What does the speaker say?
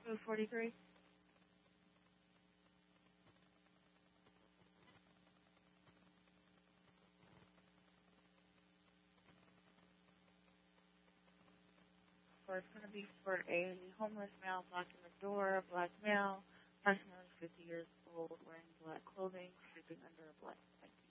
243. So it's going to be for a homeless male knocking the door, black male, approximately 50 years old, wearing black clothing, sleeping under a black blanket.